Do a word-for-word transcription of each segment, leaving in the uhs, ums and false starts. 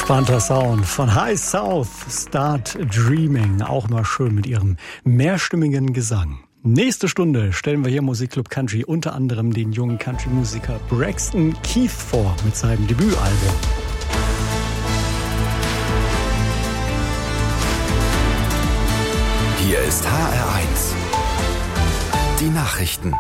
Entspannter Sound von High South, Start Dreaming, auch mal schön mit ihrem mehrstimmigen Gesang. Nächste Stunde stellen wir hier Musikclub Country unter anderem den jungen Country-Musiker Braxton Keith vor mit seinem Debütalbum. Hier ist H R eins. Die Nachrichten.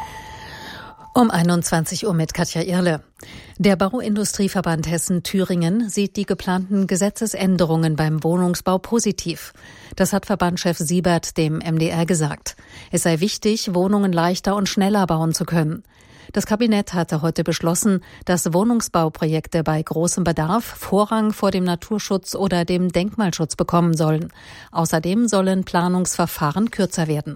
Um einundzwanzig Uhr mit Katja Irle. Der Bauindustrieverband Hessen-Thüringen sieht die geplanten Gesetzesänderungen beim Wohnungsbau positiv. Das hat Verbandchef Siebert dem M D R gesagt. Es sei wichtig, Wohnungen leichter und schneller bauen zu können. Das Kabinett hatte heute beschlossen, dass Wohnungsbauprojekte bei großem Bedarf Vorrang vor dem Naturschutz oder dem Denkmalschutz bekommen sollen. Außerdem sollen Planungsverfahren kürzer werden.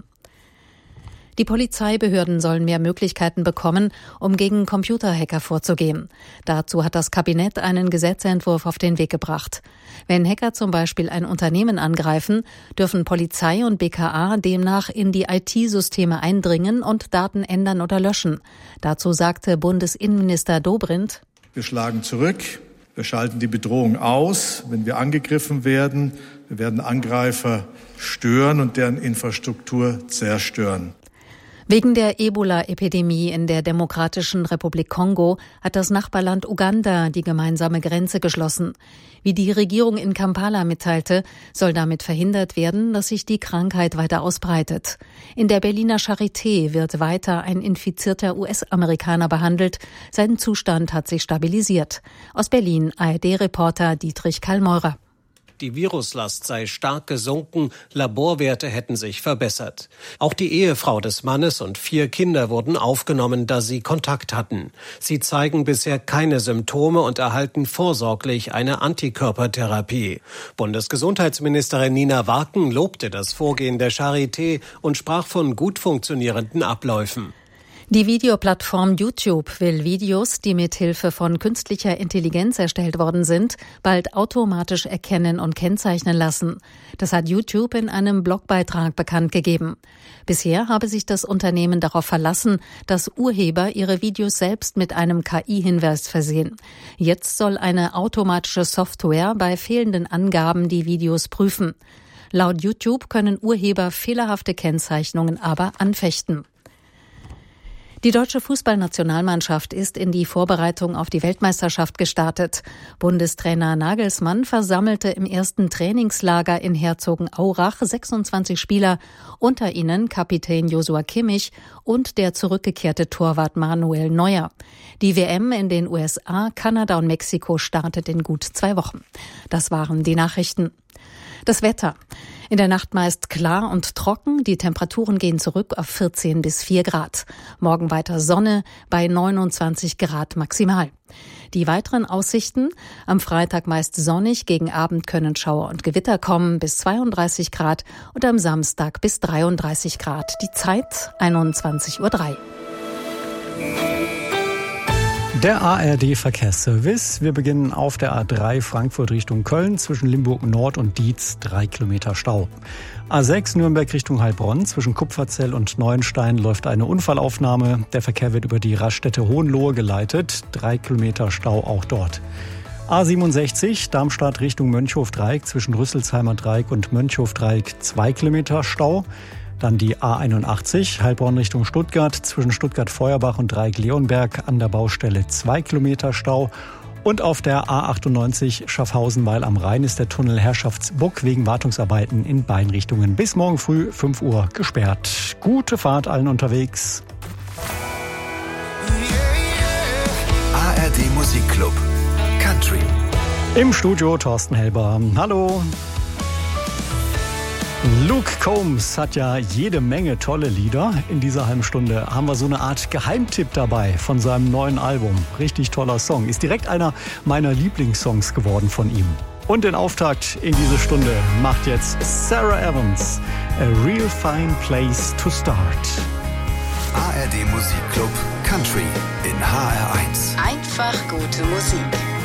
Die Polizeibehörden sollen mehr Möglichkeiten bekommen, um gegen Computerhacker vorzugehen. Dazu hat das Kabinett einen Gesetzentwurf auf den Weg gebracht. Wenn Hacker zum Beispiel ein Unternehmen angreifen, dürfen Polizei und B K A demnach in die I T-Systeme eindringen und Daten ändern oder löschen. Dazu sagte Bundesinnenminister Dobrindt: Wir schlagen zurück, wir schalten die Bedrohung aus, wenn wir angegriffen werden. Wir werden Angreifer stören und deren Infrastruktur zerstören. Wegen der Ebola-Epidemie in der Demokratischen Republik Kongo hat das Nachbarland Uganda die gemeinsame Grenze geschlossen. Wie die Regierung in Kampala mitteilte, soll damit verhindert werden, dass sich die Krankheit weiter ausbreitet. In der Berliner Charité wird weiter ein infizierter U S-Amerikaner behandelt. Sein Zustand hat sich stabilisiert. Aus Berlin A R D-Reporter Dietrich Kallmeurer. Die Viruslast sei stark gesunken, Laborwerte hätten sich verbessert. Auch die Ehefrau des Mannes und vier Kinder wurden aufgenommen, da sie Kontakt hatten. Sie zeigen bisher keine Symptome und erhalten vorsorglich eine Antikörpertherapie. Bundesgesundheitsministerin Nina Warken lobte das Vorgehen der Charité und sprach von gut funktionierenden Abläufen. Die Videoplattform YouTube will Videos, die mit Hilfe von künstlicher Intelligenz erstellt worden sind, bald automatisch erkennen und kennzeichnen lassen. Das hat YouTube in einem Blogbeitrag bekannt gegeben. Bisher habe sich das Unternehmen darauf verlassen, dass Urheber ihre Videos selbst mit einem K I-Hinweis versehen. Jetzt soll eine automatische Software bei fehlenden Angaben die Videos prüfen. Laut YouTube können Urheber fehlerhafte Kennzeichnungen aber anfechten. Die deutsche Fußballnationalmannschaft ist in die Vorbereitung auf die Weltmeisterschaft gestartet. Bundestrainer Nagelsmann versammelte im ersten Trainingslager in Herzogenaurach sechsundzwanzig Spieler, unter ihnen Kapitän Joshua Kimmich und der zurückgekehrte Torwart Manuel Neuer. Die W M in den U S A, Kanada und Mexiko startet in gut zwei Wochen. Das waren die Nachrichten. Das Wetter. In der Nacht meist klar und trocken. Die Temperaturen gehen zurück auf vierzehn bis vier Grad. Morgen weiter Sonne bei neunundzwanzig Grad maximal. Die weiteren Aussichten: am Freitag meist sonnig, gegen Abend können Schauer und Gewitter kommen bis zweiunddreißig Grad und am Samstag bis dreiunddreißig Grad. Die Zeit einundzwanzig Uhr drei. Der A R D-Verkehrsservice. Wir beginnen auf der A drei Frankfurt Richtung Köln zwischen Limburg Nord und Dietz, drei Kilometer Stau. A sechs Nürnberg Richtung Heilbronn zwischen Kupferzell und Neuenstein läuft eine Unfallaufnahme. Der Verkehr wird über die Raststätte Hohenlohe geleitet, drei Kilometer Stau auch dort. A siebenundsechzig Darmstadt Richtung Mönchhof-Dreieck zwischen Rüsselsheimer Dreieck und Mönchhof-Dreieck, zwei Kilometer Stau. Dann die A einundachtzig, Heilbronn Richtung Stuttgart, zwischen Stuttgart-Feuerbach und Dreieck-Leonberg an der Baustelle zwei Kilometer Stau. Und auf der A achtundneunzig Schaffhausen-Weil am Rhein ist der Tunnel Herrschaftsbuck wegen Wartungsarbeiten in beiden Richtungen bis morgen früh fünf Uhr gesperrt. Gute Fahrt allen unterwegs. A R D Musikclub Country. Im Studio Thorsten Helber. Hallo. Luke Combs hat ja jede Menge tolle Lieder. In dieser halben Stunde haben wir so eine Art Geheimtipp dabei von seinem neuen Album. Richtig toller Song. Ist direkt einer meiner Lieblingssongs geworden von ihm. Und den Auftakt in diese Stunde macht jetzt Sarah Evans. A real fine place to start. A R D Musikclub Country in H R eins. Einfach gute Musik.